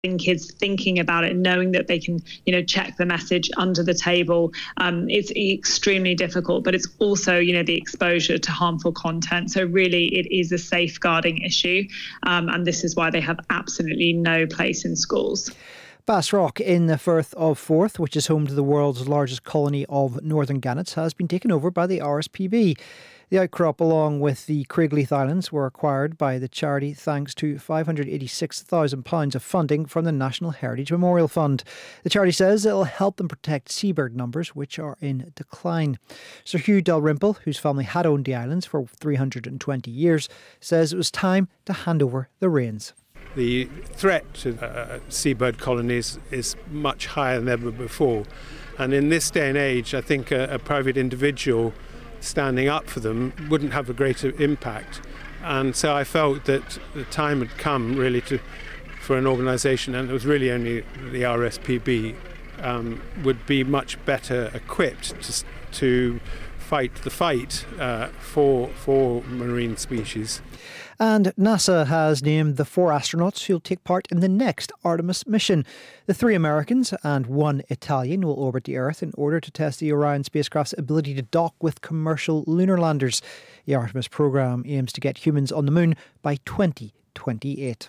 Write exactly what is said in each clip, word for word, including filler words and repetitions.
kids thinking about it, knowing that they can, you know, check the message under the table. Um, it's extremely difficult, but it's also, you know, the exposure to harmful content. So really, it is a safeguarding issue, um, and this is why they have absolutely no place in schools. Bass Rock in the Firth of Forth, which is home to the world's largest colony of northern gannets, has been taken over by the R S P B. The outcrop, along with the Craigleith Islands, were acquired by the charity thanks to five hundred eighty-six thousand pounds of funding from the National Heritage Memorial Fund. The charity says it'll help them protect seabird numbers, which are in decline. Sir Hugh Dalrymple, whose family had owned the islands for three hundred twenty years, says it was time to hand over the reins. The threat to uh, seabird colonies is much higher than ever before. And in this day and age, I think a, a private individual standing up for them wouldn't have a greater impact. And so I felt that the time had come really to, for an organisation, and it was really only the R S P B, um, would be much better equipped to, to fight the fight uh, for, for marine species. And NASA has named the four astronauts who'll take part in the next Artemis mission. The three Americans and one Italian will orbit the Earth in order to test the Orion spacecraft's ability to dock with commercial lunar landers. The Artemis program aims to get humans on the moon by twenty twenty-eight.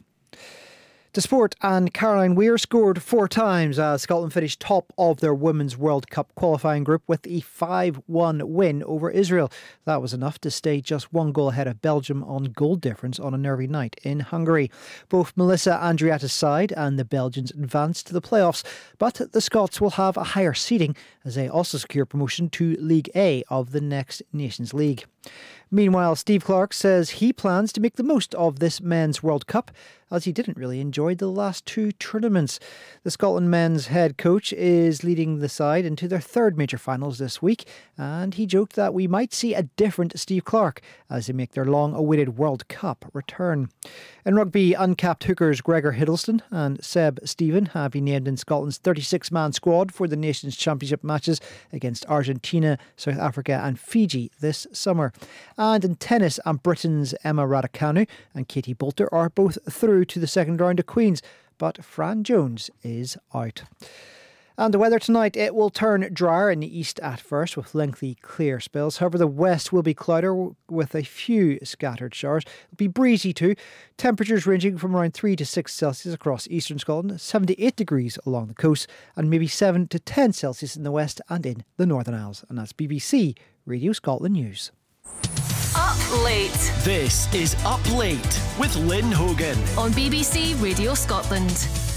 To sport, and Caroline Weir scored four times as Scotland finished top of their Women's World Cup qualifying group with a five one win over Israel. That was enough to stay just one goal ahead of Belgium on goal difference on a nervy night in Hungary. Both Melissa Andreatta's side and the Belgians advanced to the playoffs, but the Scots will have a higher seeding as they also secure promotion to League A of the next Nations League. Meanwhile, Steve Clarke says he plans to make the most of this Men's World Cup as he didn't really enjoy the last two tournaments. The Scotland men's head coach is leading the side into their third major finals this week, and he joked that we might see a different Steve Clarke as they make their long-awaited World Cup return. In rugby, uncapped hookers Gregor Hiddleston and Seb Stephen have been named in Scotland's thirty-six man squad for the Nations Championship matches against Argentina, South Africa and Fiji this summer. And in tennis, and Britain's Emma Raducanu and Katie Boulter are both through to the second round of Queen's, but Fran Jones is out. And the weather tonight, it will turn drier in the east at first with lengthy clear spells. However, the west will be cloudier with a few scattered showers. It'll be breezy too. Temperatures ranging from around three to six Celsius across eastern Scotland, seven to eight degrees along the coast, and maybe seven to ten Celsius in the west and in the Northern Isles. And that's B B C Radio Scotland News. Up Late. This is Up Late with Lynn Hogan on B B C Radio Scotland.